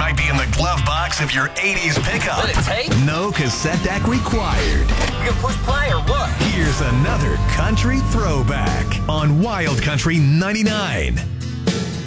might be in the glove box of your 80s pickup. Let it take? No cassette deck required. You gonna push play or what? Here's another country throwback on Wild Country 99.